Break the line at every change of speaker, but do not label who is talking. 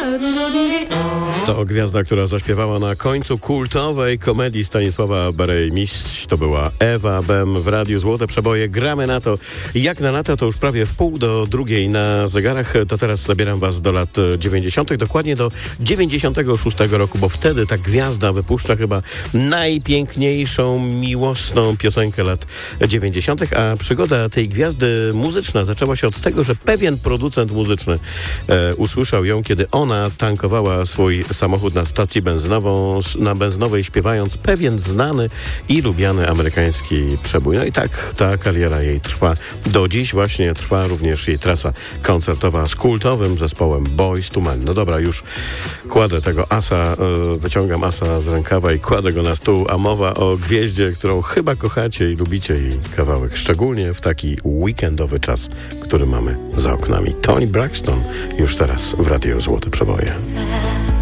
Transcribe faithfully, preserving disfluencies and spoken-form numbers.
To gwiazda, która zaśpiewała na końcu kultowej komedii Stanisława Barej-Mistrz. To była Ewa Bem w Radiu Złote Przeboje. Gramy na to. Jak na lata, to już prawie w pół do drugiej na zegarach. To teraz zabieram was do lat dziewięćdziesiątych. Dokładnie do dziewięćdziesiątego szóstego roku, bo wtedy ta gwiazda wypuszcza chyba najpiękniejszą, miłosną piosenkę lat dziewięćdziesiątych. A przygoda tej gwiazdy muzyczna zaczęła się od tego, że pewien producent muzyczny e, usłyszał ją, kiedy ona tankowała swój samochód na stacji benzynową, na benzynowej, śpiewając pewien znany i lubiany amerykański przebój. No i tak ta kariera jej trwa. Do dziś właśnie trwa również jej trasa koncertowa z kultowym zespołem Boyz two Men. No dobra, już kładę tego asa, wyciągam asa z rękawa i kładę go na stół, a mowa o gwieździe, którą chyba kochacie i lubicie jej kawałek, szczególnie w taki weekendowy czas, który mamy za oknami. Toni Braxton już teraz w Radiu Złote Przeboje.